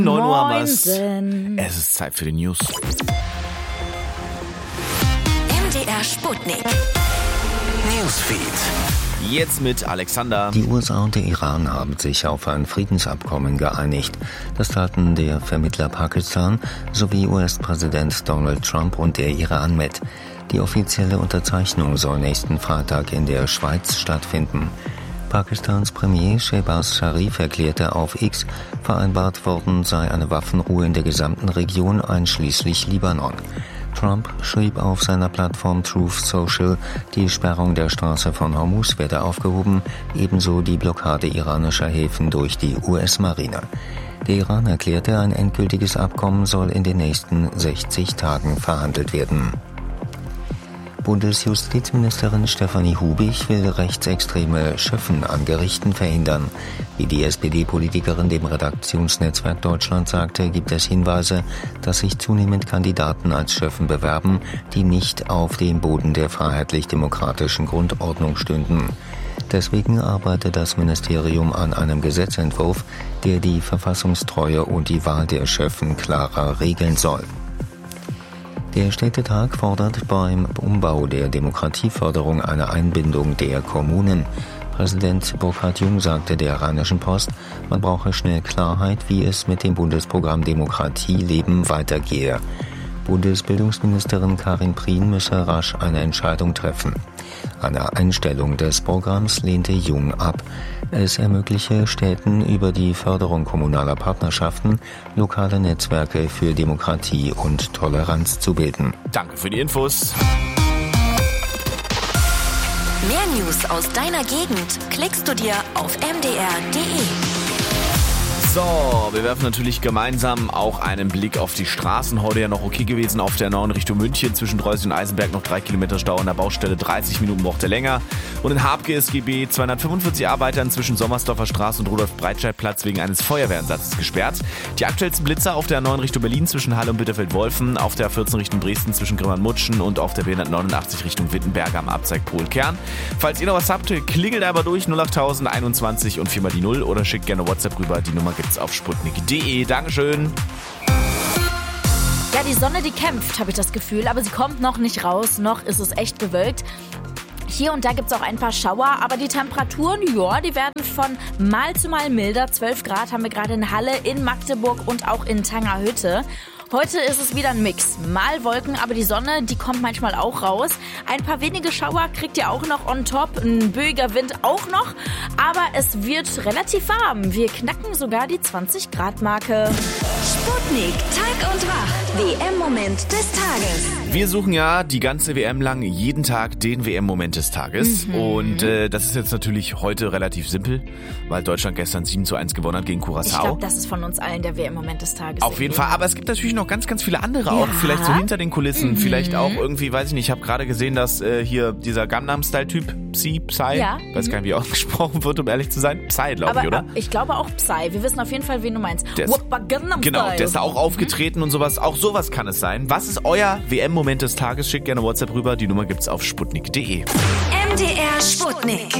9 Uhr haben wir's. Moinsen. Es ist Zeit für die News. MDR Sputnik. Newsfeed. Jetzt mit Alexander. Die USA und der Iran haben sich auf ein Friedensabkommen geeinigt. Das taten der Vermittler Pakistan sowie US-Präsident Donald Trump und der Iran mit. Die offizielle Unterzeichnung soll nächsten Freitag in der Schweiz stattfinden. Pakistans Premier Shehbaz Sharif erklärte auf X, vereinbart worden sei eine Waffenruhe in der gesamten Region einschließlich Libanon. Trump schrieb auf seiner Plattform Truth Social, die Sperrung der Straße von Hormuz werde aufgehoben, ebenso die Blockade iranischer Häfen durch die US-Marine. Der Iran erklärte, ein endgültiges Abkommen soll in den nächsten 60 Tagen verhandelt werden. Bundesjustizministerin Stefanie Hubig will rechtsextreme Schöffen an Gerichten verhindern. Wie die SPD-Politikerin dem Redaktionsnetzwerk Deutschland sagte, gibt es Hinweise, dass sich zunehmend Kandidaten als Schöffen bewerben, die nicht auf dem Boden der freiheitlich-demokratischen Grundordnung stünden. Deswegen arbeitet das Ministerium an einem Gesetzentwurf, der die Verfassungstreue und die Wahl der Schöffen klarer regeln soll. Der Städtetag fordert beim Umbau der Demokratieförderung eine Einbindung der Kommunen. Präsident Burkhard Jung sagte der Rheinischen Post, man brauche schnell Klarheit, wie es mit dem Bundesprogramm Demokratie leben weitergehe. Bundesbildungsministerin Karin Prien müsse rasch eine Entscheidung treffen. Eine Einstellung des Programms lehnte Jung ab. Es ermögliche Städten über die Förderung kommunaler Partnerschaften lokale Netzwerke für Demokratie und Toleranz zu bilden. Danke für die Infos. Mehr News aus deiner Gegend klickst du dir auf mdr.de. So, wir werfen natürlich gemeinsam auch einen Blick auf die Straßen. Heute ja noch okay gewesen auf der 9 Richtung München. Zwischen Dreußen und Eisenberg noch 3 Kilometer Stau an der Baustelle, 30 Minuten braucht er länger. Und in Habke SGB 245 Arbeitern zwischen Sommersdorfer Straße und Rudolf-Breitscheid-Platz wegen eines Feuerwehreinsatzes gesperrt. Die aktuellsten Blitzer auf der 9 Richtung Berlin zwischen Halle und Bitterfeld-Wolfen, auf der 14 Richtung Dresden zwischen Grimmern-Mutschen und auf der B189 Richtung Wittenberg am Abzweig Polkern. Falls ihr noch was habt, klingelt aber durch 08000 21 und 4 mal die 0 oder schickt gerne WhatsApp rüber. Die Nummer gibt's auf sputnik.de. Dankeschön. Ja, die Sonne, die kämpft, habe ich das Gefühl, aber sie kommt noch nicht raus, noch ist es echt bewölkt. Hier und da gibt es auch ein paar Schauer, aber die Temperaturen, ja, die werden von Mal zu Mal milder. 12 Grad haben wir gerade in Halle, in Magdeburg und auch in Tangerhütte. Heute ist es wieder ein Mix. Mal Wolken, aber die Sonne, die kommt manchmal auch raus. Ein paar wenige Schauer kriegt ihr auch noch on top. Ein böiger Wind auch noch. Aber es wird relativ warm. Wir knacken sogar die 20-Grad-Marke. Sputnik, Tag und Wach. WM-Moment des Tages. Wir suchen ja die ganze WM lang jeden Tag den WM-Moment des Tages. Und das ist jetzt natürlich heute relativ simpel, weil Deutschland gestern 7:1 gewonnen hat gegen Curaçao. Ich glaube, das ist von uns allen der WM-Moment des Tages. Auf jeden Fall, aber es gibt natürlich noch ganz, ganz viele andere auch, vielleicht so hinter den Kulissen, vielleicht auch irgendwie, weiß ich nicht, ich habe gerade gesehen, dass hier dieser Gangnam-Style-Typ, Psy, weiß gar nicht, wie ausgesprochen wird, um ehrlich zu sein, Psy, glaube ich, oder? Ich glaube auch Psy, wir wissen auf jeden Fall, wen du meinst. Genau, der ist da auch aufgetreten und sowas, auch sowas kann es sein. Was ist euer WM-Moment des Tages? Schickt gerne WhatsApp rüber, die Nummer gibt's auf sputnik.de. MDR Sputnik.